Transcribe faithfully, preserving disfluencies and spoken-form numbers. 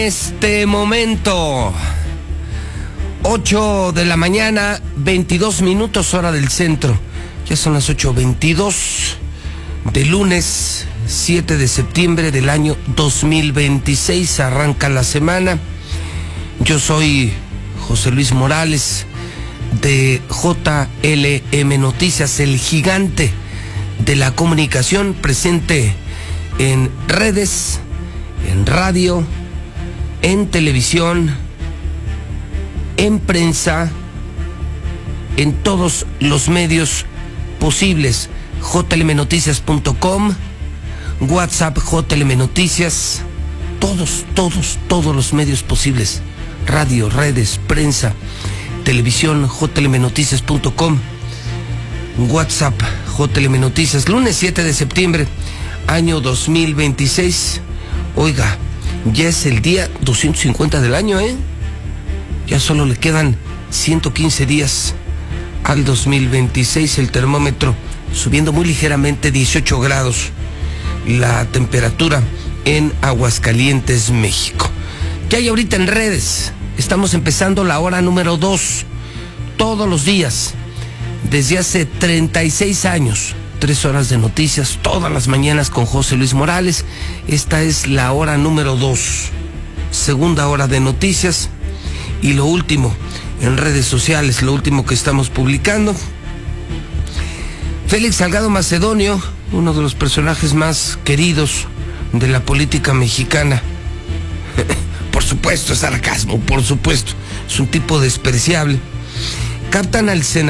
Este momento, ocho de la mañana, veintidós minutos hora del centro. Ya son las ocho veintidós de lunes siete de septiembre del año dos mil veintiséis. Arranca la semana. Yo soy José Luis Morales de J L M Noticias, el gigante de la comunicación, presente en redes, en radio, en televisión, en prensa, en todos los medios posibles. J L M noticias punto com, WhatsApp J L M Noticias, todos, todos, todos los medios posibles. Radio, redes, prensa, televisión, J L M noticias punto com, WhatsApp J L M Noticias. Lunes siete de septiembre, año dos mil veintiséis. Oiga, ya es el día doscientos cincuenta del año, ¿eh? Ya solo le quedan ciento quince días al dos mil veintiséis. El termómetro subiendo muy ligeramente, dieciocho grados. La temperatura en Aguascalientes, México. ¿Qué hay ahorita en redes? Estamos empezando la hora número dos. Todos los días, desde hace treinta y seis años. Tres horas de noticias todas las mañanas con José Luis Morales. Esta es la hora número dos, segunda hora de noticias. Y lo último en redes sociales, lo último que estamos publicando. Félix Salgado Macedonio, uno de los personajes más queridos de la política mexicana. Por supuesto, es sarcasmo, por supuesto. Es un tipo despreciable. Captan al senador